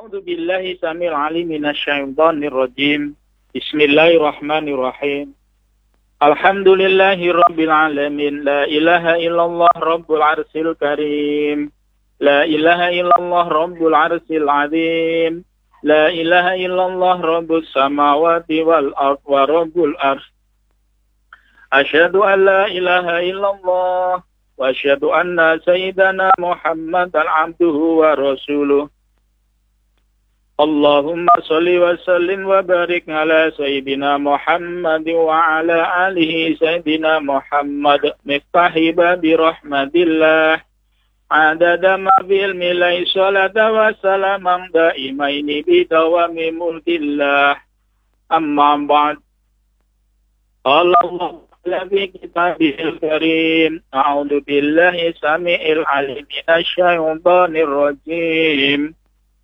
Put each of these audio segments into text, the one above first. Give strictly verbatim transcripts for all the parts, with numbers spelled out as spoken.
A'udzu billahi samil alim minasyaitonir rajim. Bismillahirrahmanirrahim. Alhamdulillahi rabbil alamin. La ilaha illallah rabbul arsil karim. La ilaha illallah rabbul arsil azim. La ilaha illallah rabbus samawati wal ard wa rabbul ars. Asyhadu an la ilaha illallah wa asyhadu anna sayyidana Muhammadan abduhu wa rasuluh. Allahumma salli wa sallim wa barik ala sayyidina Muhammad wa ala alihi sayyidina Muhammad miftahi babi rahmatillah adada ma bil milai salata wa salamam daimaini bidawami mulkillah amma ba'd. Allah fi kitabihil karim a'udzu billahi samiil alim minasyaitonir rajim.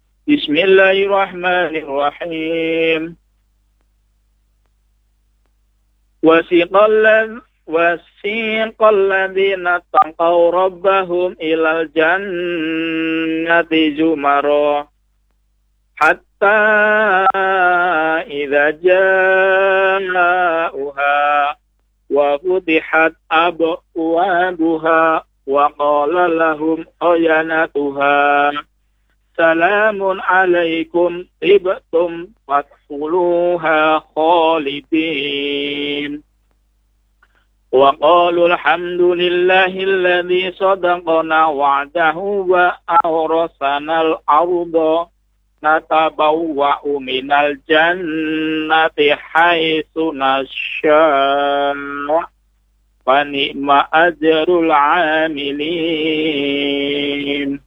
Bismillahirrahmanirrahim. Wasiqal wasiqal ladzina taqaw rabbahum ilal jannati zumara hatta idza ja'uha wa futihat abwabuha wa qala lahum khayanatuha Salamun alaikum tibtum fadkhuluha khalidin. Wa qalu alhamdulillahi alladhi sadaqana wa'dahu wa awrasana al-arda natabawwa'u minal jannati haitsu nasya'u wa ni'ma ajrul 'amilin.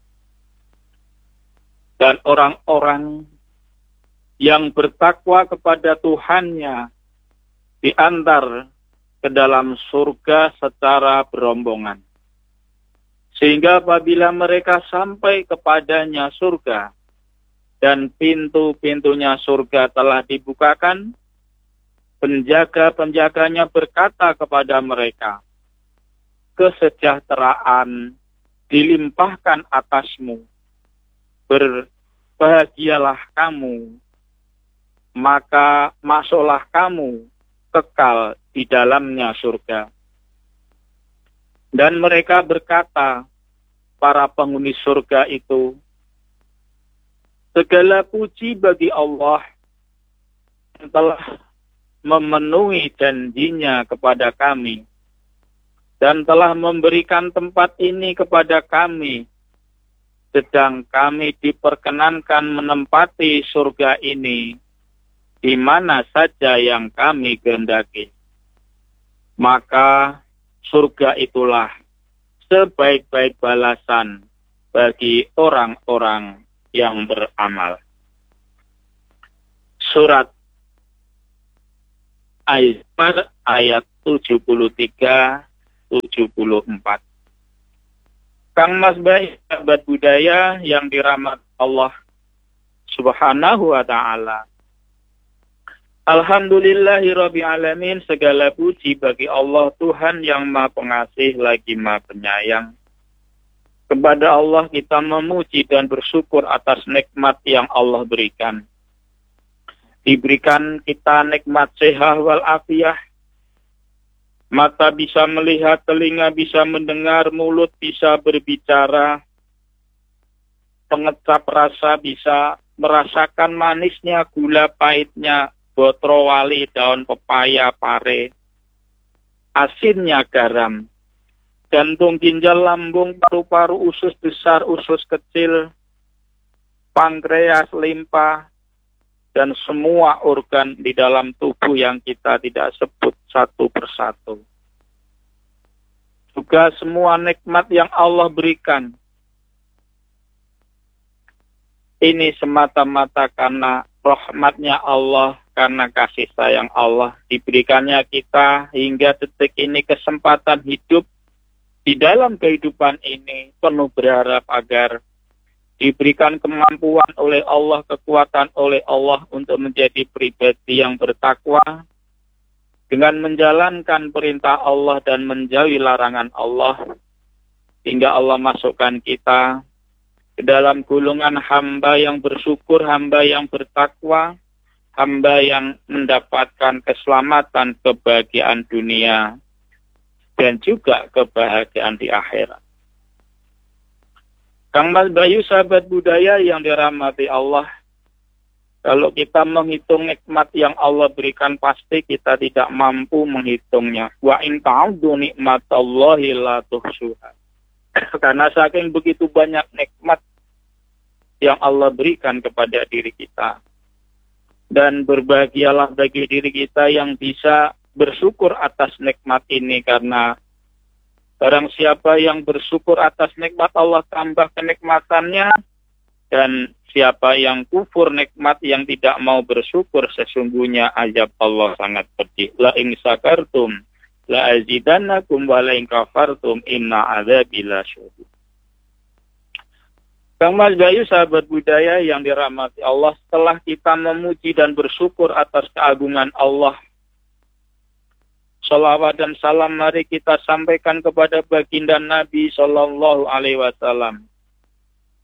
Dan orang-orang yang bertakwa kepada Tuhannya diantar ke dalam surga secara berombongan. Sehingga apabila mereka sampai kepadanya surga dan pintu-pintunya surga telah dibukakan, penjaga-penjaganya berkata kepada mereka, kesejahteraan dilimpahkan atasmu. Berbahagialah kamu, maka masuklah kamu kekal di dalamnya surga. Dan mereka berkata, para penghuni surga itu, segala puji bagi Allah yang telah memenuhi janjinya kepada kami dan telah memberikan tempat ini kepada kami, sedang kami diperkenankan menempati surga ini di mana saja yang kami kehendaki. Maka surga itulah sebaik-baik balasan bagi orang-orang yang beramal. Surat Al-Zumar ayat tujuh puluh tiga tujuh puluh empat. Kang Mas Baik, sahabat budaya yang dirahmati Allah Subhanahu wa ta'ala. Alhamdulillahirabbil alamin, segala puji bagi Allah Tuhan yang Maha Pengasih lagi Maha Penyayang. Kepada Allah kita memuji dan bersyukur atas nikmat yang Allah berikan. Diberikan kita nikmat sehat wal afiah. Mata bisa melihat, telinga bisa mendengar, mulut bisa berbicara, pengecap rasa bisa merasakan manisnya, gula pahitnya, botrowali, daun pepaya, pare, asinnya garam, jantung, ginjal, lambung, paru-paru, usus besar, usus kecil, pankreas, limpa, dan semua organ di dalam tubuh yang kita tidak sebut satu persatu. Juga semua nikmat yang Allah berikan. Ini semata-mata karena rahmatnya Allah, karena kasih sayang Allah. Diberikannya kita hingga detik ini kesempatan hidup di dalam kehidupan ini, penuh berharap agar diberikan kemampuan oleh Allah, kekuatan oleh Allah untuk menjadi pribadi yang bertakwa dengan menjalankan perintah Allah dan menjauhi larangan Allah, hingga Allah masukkan kita ke dalam golongan hamba yang bersyukur, hamba yang bertakwa, hamba yang mendapatkan keselamatan, kebahagiaan dunia, dan juga kebahagiaan di akhirat. Kang Mas Bayu, sahabat budaya yang dirahmati Allah, kalau kita menghitung nikmat yang Allah berikan, pasti kita tidak mampu menghitungnya. Wa in ta'uddu nikmatallahi la tuhsuha. Karena saking begitu banyak nikmat yang Allah berikan kepada diri kita. Dan berbahagialah bagi diri kita yang bisa bersyukur atas nikmat ini, karena barang siapa yang bersyukur atas nikmat, Allah tambah kenikmatannya. Dan siapa yang kufur nikmat, yang tidak mau bersyukur, sesungguhnya azab Allah sangat pedih. La in sakartum la azidannakum wa la in kafartum inna azabi lasyadid. Kang Mas Bayu, sahabat budaya yang dirahmati Allah, setelah kita memuji dan bersyukur atas keagungan Allah, salawat dan salam mari kita sampaikan kepada baginda Nabi Sallallahu Alaihi Wasallam.